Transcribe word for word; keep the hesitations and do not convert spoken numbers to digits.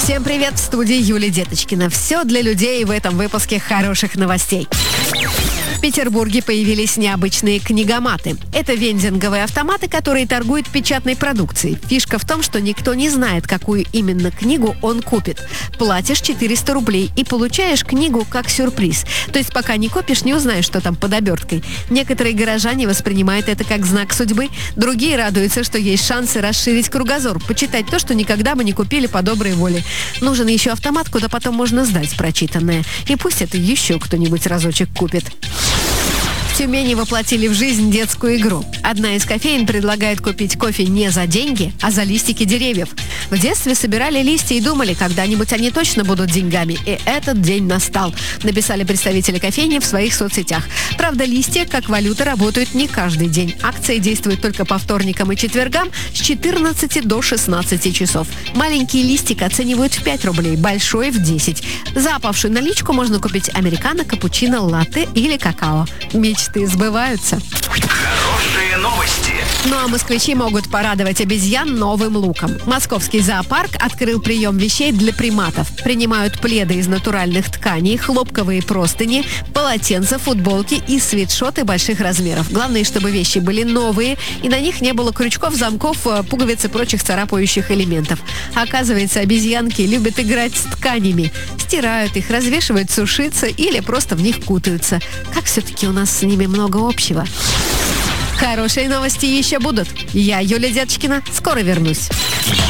Всем привет, в студии Юлия Деточкина. Все для людей в этом выпуске хороших новостей. В Петербурге появились необычные книгоматы. Это вендинговые автоматы, которые торгуют печатной продукцией. Фишка в том, что никто не знает, какую именно книгу он купит. Платишь четыреста рублей и получаешь книгу как сюрприз. То есть пока не купишь, не узнаешь, что там под оберткой. Некоторые горожане воспринимают это как знак судьбы. Другие радуются, что есть шансы расширить кругозор, почитать то, что никогда бы не купили по доброй воле. Нужен еще автомат, куда потом можно сдать прочитанное. И пусть это еще кто-нибудь разочек купит. В Тюмени воплотили в жизнь детскую игру. Одна из кофеен предлагает купить кофе не за деньги, а за листики деревьев. В детстве собирали листья и думали, когда-нибудь они точно будут деньгами. И этот день настал, написали представители кофейни в своих соцсетях. Правда, листья как валюта работают не каждый день. Акция действует только по вторникам и четвергам с четырнадцати до шестнадцати часов. Маленький листик оценивают в пять рублей, большой в десять. За опавшую наличку можно купить американо, капучино, латте или какао. Мечты сбываются. Хорошие новости. Ну а москвичи могут порадовать обезьян новым луком. Московский зоопарк открыл прием вещей для приматов. Принимают пледы из натуральных тканей, хлопковые простыни, полотенца, футболки и свитшоты больших размеров. Главное, чтобы вещи были новые, и на них не было крючков, замков, пуговиц и прочих царапающих элементов. Оказывается, обезьянки любят играть с тканями. Стирают их, развешивают сушиться или просто в них кутаются. Как все-таки у нас с ними много общего. Хорошие новости еще будут. Я, Юлия Деточкина, скоро вернусь.